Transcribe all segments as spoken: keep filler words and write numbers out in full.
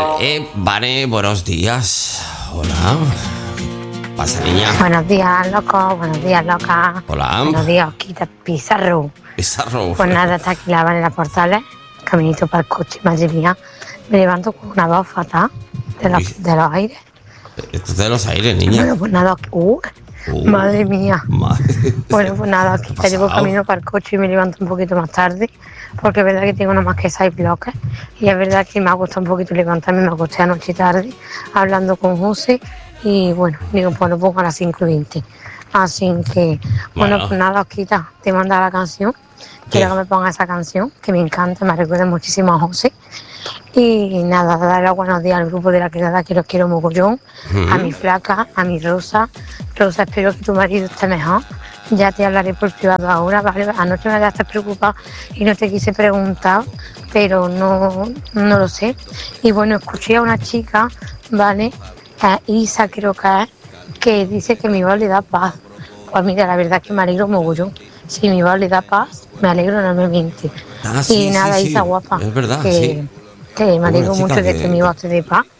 eh, Vane, buenos días. Hola. Pasa, niña. Buenos días, loco. Buenos días, loca. Hola. Buenos días, Osquita Pizarro. Pizarro. Pues nada, está aquí la Vane en las Portales. Caminito para el coche, madre mía. Me levanto con una voz fatal de los, de los aires. Esto es de los aires, niña. Bueno, pues nada, uh, uh, madre mía. Madre. Bueno, pues nada, aquí te llevo camino para el coche y me levanto un poquito más tarde. Porque es verdad que tengo nada más que seis bloques. Y es verdad que me ha costado un poquito levantarme. Me acosté anoche tarde hablando con José. Y bueno, digo, pues lo pongo a las cinco y veinte. Así que, bueno, bueno pues nada, Osquita, te manda la canción. Quiero que me ponga esa canción, que me encanta, me recuerda muchísimo a José. Y nada, darle buenos días al grupo de la quedada, que los quiero mogollón. Uh-huh. A mi flaca, a mi Rosa. Rosa, espero que tu marido esté mejor. Ya te hablaré por privado ahora, ¿vale? Anoche me quedaste preocupada y no te quise preguntar, pero no, no lo sé. Y bueno, escuché a una chica, ¿vale? A Isa creo que es, que dice que mi voz le da paz. Pues mira, la verdad es que me alegro mogollón. Si mi voz le da paz, me alegro enormemente. Ah, sí, y nada, sí, Isa sí. guapa. Es verdad, que, sí. Que me alegro mucho que... de que mi voz te dé paz.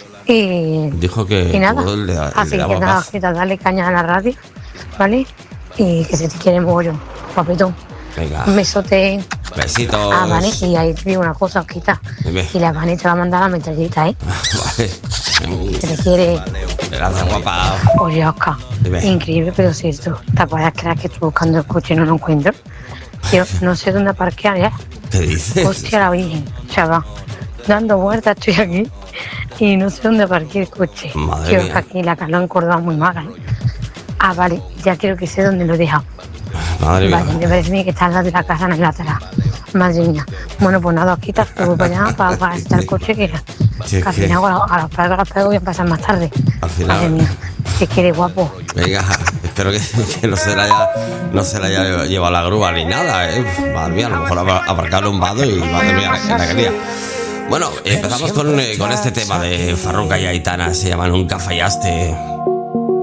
Y, dijo que y nada, le, le así que nada, Osquita, dale caña a la radio, ¿vale? Y que se te quiere mogollón, guapetón. Venga. Un besote. Besitos. Ah, vale, y ahí te digo una cosa, Osquita. Dime. Y la Vane te va a mandar la metralleta, ¿eh? Vale. Se te quiere. Gracias, guapa. Oye, Oscar, Dime. increíble, pero cierto. ¿Te puedes creer que estoy buscando el coche y no lo encuentro? Yo no sé dónde parquear, ¿eh? ¿Qué dices? Hostia, la virgen, chaval. Dando vueltas estoy aquí y no sé dónde parquear el coche. Madre Creo mía. que aquí la calor en Córdoba es muy mala, ¿eh? Ah, vale, ya creo que sé dónde lo he dejado. Madre mía. Vale, me parece bien que está al lado de la casa en el lateral. Madre mía. Bueno, pues nada, Osquita, te voy para allá para, para estar el coche que, Sí, que al que- final a los, a los pegos a los pegos voy a pasar más tarde. Al final- Madre mía, que quiere guapo. Venga, espero que, que no se la haya, no se la haya llevado la grúa ni nada, ¿eh? Madre mía, a lo mejor ha aparcado un vado y madre mía, la, la que lía. Bueno, empezamos con, eh, con este tema de Farruka y Aitana, se llama Nunca Fallaste.